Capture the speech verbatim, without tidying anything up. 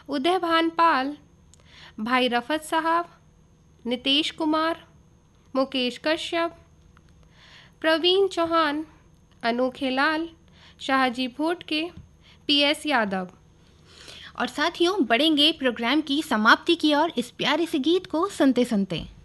उदय भानपाल, भाई रफत साहब, नितेश कुमार, मुकेश कश्यप, प्रवीण चौहान, अनोखे लाल, शाहजी भोटके, पी एस यादव। और साथियों, बढ़ेंगे प्रोग्राम की समाप्ति की ओर इस प्यारे से गीत को सुनते सुनते।